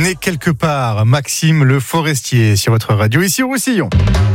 né quelque part. Maxime Le Forestier sur votre radio ici au Roussillon.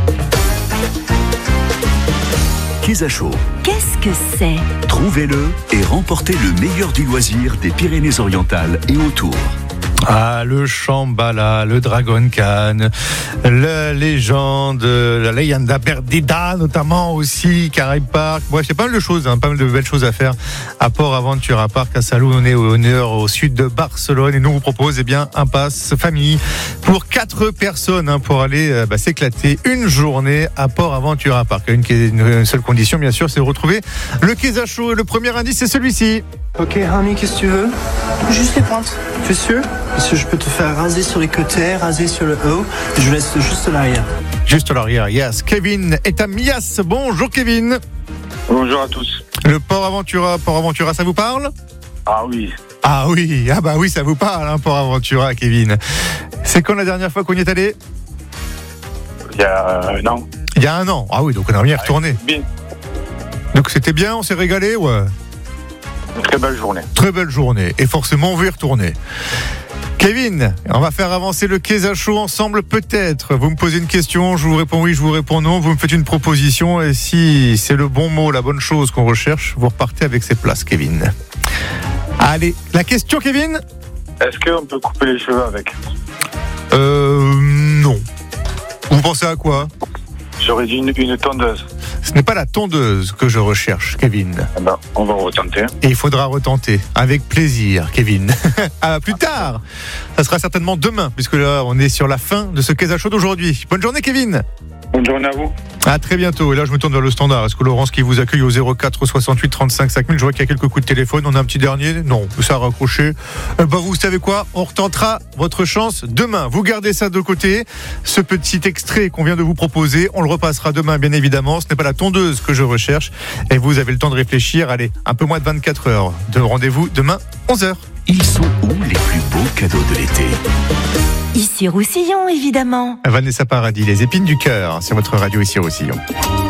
Kézachos. Qu'est-ce que c'est ? Trouvez-le et remportez le meilleur du loisir des Pyrénées-Orientales et autour. Ah, le Shambhala, le Dragon Khan, la légende, la Leyenda Perdida notamment aussi, Caraïbes Park. Ouais, c'est pas mal de choses, pas mal de belles choses à faire à Port Aventura Park à Salou. On est au nord, au sud de Barcelone et nous vous propose un pass famille pour 4 personnes pour aller s'éclater une journée à Port Aventura Park. Une seule condition bien sûr, c'est de retrouver le Kézachos. Le premier indice c'est celui-ci. Ok, Rami, qu'est-ce que tu veux ? Juste les pointes. Tu es sûr ? Parce que je peux te faire raser sur les côtés, raser sur le haut. Je laisse juste l'arrière. Juste l'arrière, yes. Kevin est à Mias. Bonjour Kevin. Bonjour à tous. Le Port Aventura, ça vous parle ? Ah oui. Ah oui, ça vous parle, Port Aventura, Kevin. C'est quand la dernière fois qu'on y est allé ? Il y a un an. Il y a un an. Ah oui, donc on a bien retourné. Bien. Donc c'était bien, on s'est régalé, ouais. Très belle journée. Très belle journée. Et forcément, on veut y retourner. Kevin, on va faire avancer le Kézachos ensemble peut-être. Vous me posez une question, je vous réponds oui, je vous réponds non. Vous me faites une proposition et si c'est le bon mot, la bonne chose qu'on recherche, vous repartez avec ces places, Kevin. Allez, la question, Kevin ? Est-ce qu'on peut couper les cheveux avec ? Non. Vous pensez à quoi ? J'aurais dit une tondeuse. Ce n'est pas la tondeuse que je recherche, Kevin. On va retenter. Et il faudra retenter. Avec plaisir, Kevin. À plus tard. Ça sera certainement demain, puisque là, on est sur la fin de ce Kézachos d'aujourd'hui. Bonne journée, Kevin. Bonne journée à vous. À très bientôt. Et là, je me tourne vers le standard. Est-ce que Laurence qui vous accueille au 04 68 35 5000 ? Je vois qu'il y a quelques coups de téléphone. On a un petit dernier. Non, ça a raccroché. Vous savez quoi ? On retentera votre chance demain. Vous gardez ça de côté. Ce petit extrait qu'on vient de vous proposer, on le repassera demain, bien évidemment. Ce n'est pas la tondeuse que je recherche. Et vous avez le temps de réfléchir. Allez, un peu moins de 24 heures. De rendez-vous demain, 11h. Ils sont où les plus beaux cadeaux de l'été ? Ici Roussillon, évidemment. Vanessa Paradis, les épines du cœur, sur votre radio ici Roussillon.